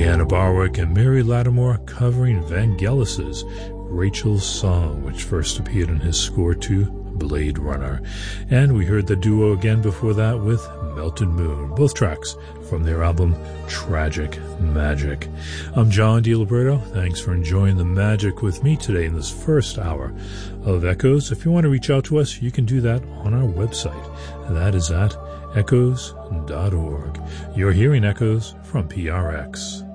Diana Barwick and Mary Lattimore covering Vangelis's Rachel's Song, which first appeared in his score to Blade Runner. And we heard the duo again before that with Melted Moon, both tracks from their album Tragic Magic. I'm John DiLiberto. Thanks for enjoying the magic with me today in this first hour of Echoes. If you want to reach out to us, you can do that on our website. That is at echoes.org. You're hearing Echoes from PRX.